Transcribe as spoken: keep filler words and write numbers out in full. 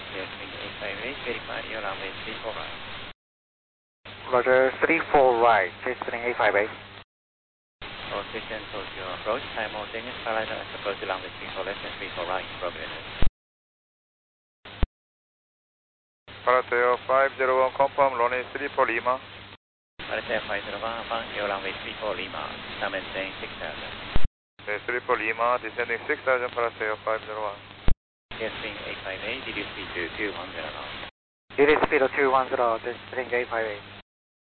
Yes, wing eight five eight, verify your runway three four right. Roger, three four right, chase wing eight five eight. Position Tokyo approach, simultaneous parallel as approach to runway three four left and three four right, progress. Parateo five zero one, confirm runway three four Lima. Parateo five zero one, upon your runway three four Lima, now maintain six thousand. three four Lima, descending six thousand, Parateo five zero one. Yes, wing eight five eight, D D speed to two one zero knots. D D speed two one zero, descending eight five eight.